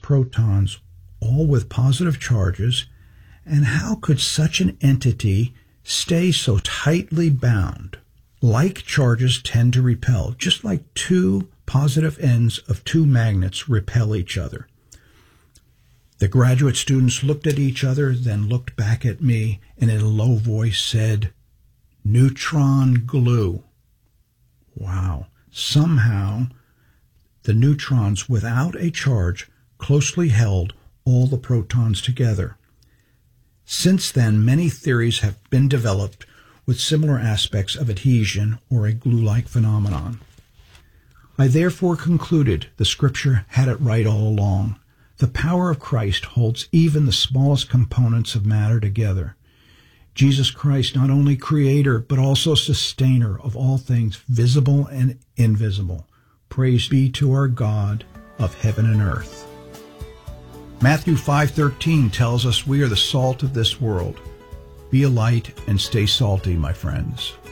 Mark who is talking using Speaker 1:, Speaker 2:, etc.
Speaker 1: protons, all with positive charges, and how could such an entity stay so tightly bound? Like charges tend to repel, just like two positive ends of two magnets repel each other. The graduate students looked at each other, then looked back at me, and in a low voice said, "Neutron glue." Wow. Somehow, the neutrons without a charge closely held all the protons together. Since then, many theories have been developed with similar aspects of adhesion or a glue-like phenomenon. I therefore concluded the Scripture had it right all along. The power of Christ holds even the smallest components of matter together. Jesus Christ, not only creator, but also sustainer of all things visible and invisible. Praise be to our God of heaven and earth. Matthew 5:13 tells us we are the salt of this world. Be a light and stay salty, my friends.